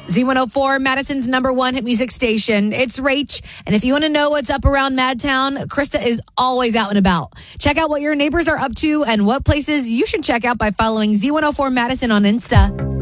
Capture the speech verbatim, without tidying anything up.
Z one oh four, Madison's number one hit music station. It's Rach. And if you want to know what's up around Madtown, Krista is always out and about. Check out what your neighbors are up to and what places you should check out by following Z one oh four Madison on Insta.